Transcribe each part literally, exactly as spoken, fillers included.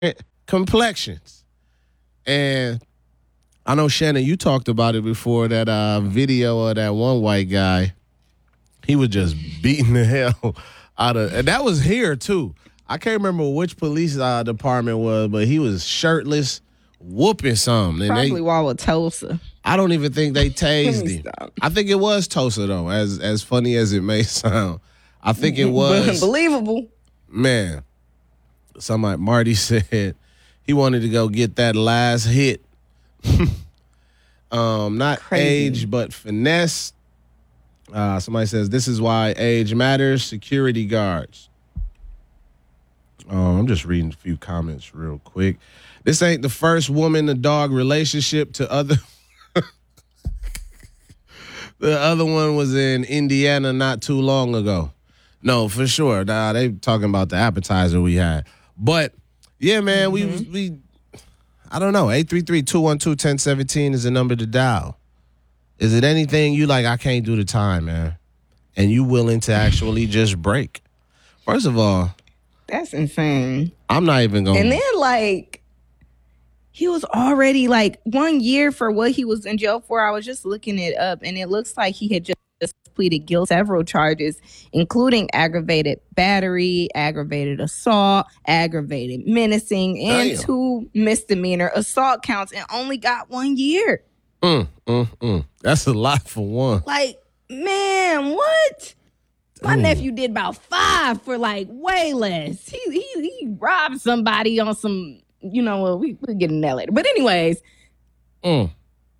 complexions. And I know, Shannon, you talked about it before, that uh, video of that one white guy. He was just beating the hell out of, and that was here too. I can't remember which police uh, department was, but he was shirtless, whooping something. And Probably they, Wauwatosa. I don't even think they tased him. Stop. I think it was Tosa though, as as funny as it may sound. I think it was Believable. Man. Somebody, Marty said he wanted to go get that last hit. um, not Crazy. age, but finesse. Uh, somebody says this is why age matters. Security guards. Um, I'm just reading a few comments real quick. This ain't the first woman to dog relationship to other. The other one was in Indiana not too long ago. No, for sure. Nah, they talking about the appetizer we had. But yeah, man, mm-hmm. we we I don't know. eight three three, two one two, one zero one seven is the number to dial. Is it anything you like, I can't do the time, man, and you willing to actually just break? First of all, that's insane. I'm not even going. And then like he was already like one year for what he was in jail for. I was just looking it up, and it looks like he had just pleaded guilty to several charges, including aggravated battery, aggravated assault, aggravated menacing, and Damn. two misdemeanor assault counts, and only got one year. Mm, mm, mm. That's a lot for one. Like, man, what? My Ooh. nephew did about five for like way less. He he he robbed somebody on some, you know, well, we, we'll get into that later. But anyways, mm.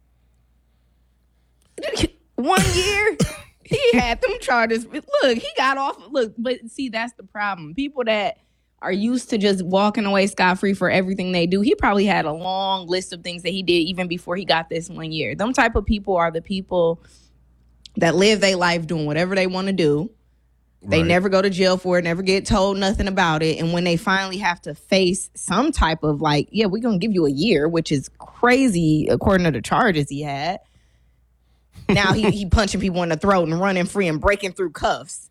one year, he had them charges. Look, he got off. Look, but see, that's the problem. People that are used to just walking away scot-free for everything they do, he probably had a long list of things that he did even before he got this one year. Them type of people are the people that live their life doing whatever they want to do. They right. never go to jail for it, never get told nothing about it. And when they finally have to face some type of like, yeah, we're going to give you a year, which is crazy according to the charges he had. Now he, he punching people in the throat and running free and breaking through cuffs.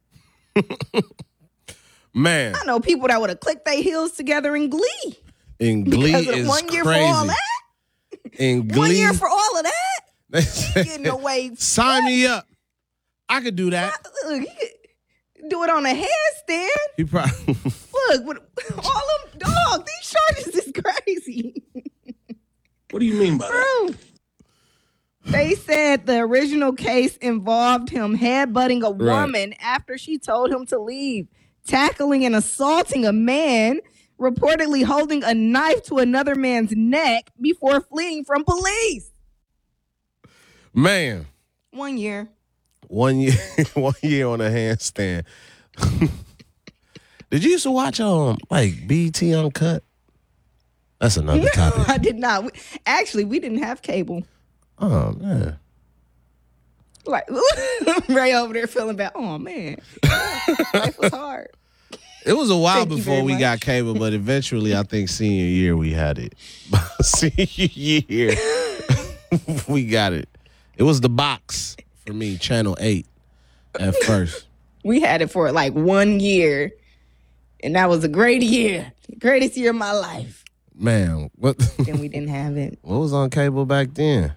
Man. I know people that would have clicked their heels together in Glee. In Glee is one year crazy. for all that? In Glee. One year for all of that? They say, getting away. Sign me up. I could do that. Look, he could do it on a handstand. He probably. Look, with all them dogs, these charges is crazy. What do you mean by that? Bro. They said the original case involved him headbutting a woman right. after she told him to leave, tackling and assaulting a man, reportedly holding a knife to another man's neck before fleeing from police. Man. One year. One year one year on a handstand. Did you used to watch um like B E T Uncut? That's another no, topic. I did not. We, actually, we didn't have cable. Oh, man. Like, Ray over there feeling bad. Oh, man. Life was hard. It was a while Thank before we much. got cable, but eventually, I think senior year, we had it. Senior year, we got it. It was the box for me, Channel eight at first. We had it for like one year, and that was a great year. Greatest year of my life. Man, what? Then we didn't have it. What was on cable back then?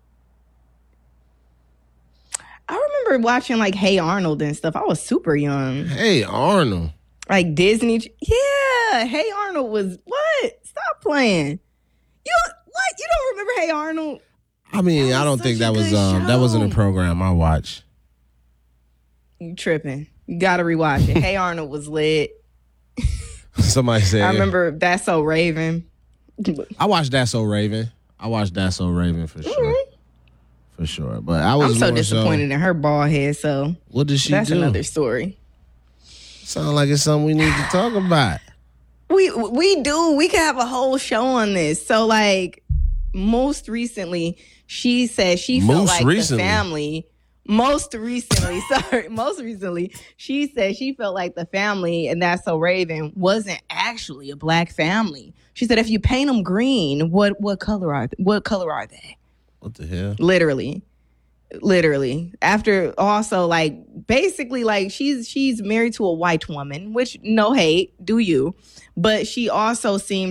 I remember watching like Hey Arnold and stuff. I was super young. Hey Arnold. Like Disney. Yeah. Hey Arnold was what? Stop playing. You what? You don't remember Hey Arnold? I mean, I don't think that was um show. that wasn't a program I watched. You tripping. You gotta rewatch it. Hey Arnold was lit. Somebody said I remember That's So Raven. I watched That's So Raven. I watched That's So Raven for sure. Mm-hmm. For sure. But I was I'm so more disappointed so, in her bald head, so what did she that's do? That's another story. Sound like it's something we need to talk about. We we do. We could have a whole show on this. So like most recently, she said she felt most like recently. the family. Most recently, sorry, most recently, she said she felt like the family, and That's So Raven, wasn't actually a black family. She said, if you paint them green, what what color are they? What color are they? What the hell? Literally. Literally. After also like basically like she's she's married to a white woman, which no hate, do you? But she also seems